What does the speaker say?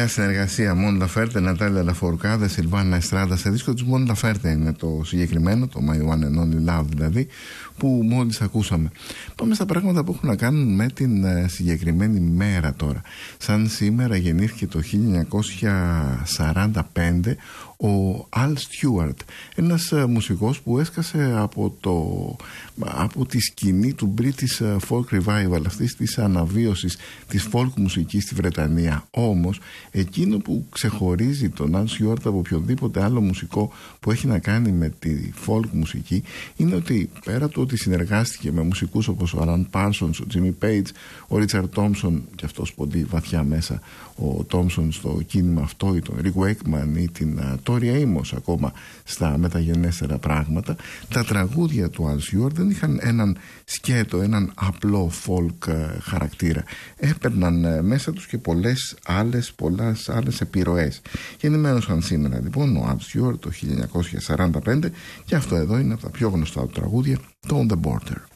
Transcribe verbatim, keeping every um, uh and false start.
νέα συνεργασία Mon Laferte, Νατάλια Λαφορκάδε, Σιλβάνα Εστράντα. Σε δίσκο του Mon Laferte είναι το συγκεκριμένο, το My One and Only Love δηλαδή, που μόλις ακούσαμε. Πάμε στα πράγματα που έχουν να κάνουν με την συγκεκριμένη μέρα τώρα. Σαν σήμερα γεννήθηκε το χίλια εννιακόσια σαράντα πέντε ο Al Stewart, ένας μουσικός που έσκασε από, το, από τη σκηνή του British Folk Revival, αυτής της αναβίωσης της folk μουσικής στη Βρετανία. Όμως εκείνο που ξεχωρίζει τον Al Stewart από οποιοδήποτε άλλο μουσικό που έχει να κάνει με τη folk μουσική είναι ότι πέρα του ότι συνεργάστηκε με μουσικούς όπως ο Alan Parsons, ο Jimmy Page, ο Richard Thompson, και αυτός πολύ βαθιά μέσα ο Thompson στο κίνημα αυτό, ή τον Rick Wakeman ή την Tori Amos ακόμα στα μεταγενέστερα πράγματα, τα τραγούδια του Al Stewart δεν είχαν έναν σκέτο, έναν απλό folk χαρακτήρα. Έπαιρναν μέσα τους και πολλές άλλες, πολλές άλλες επιρροές. Γεννημένος σήμερα λοιπόν ο Al Stewart το χίλια εννιακόσια σαράντα πέντε, και αυτό εδώ είναι από τα πιο γνωστά του τραγούδια, το On the Border.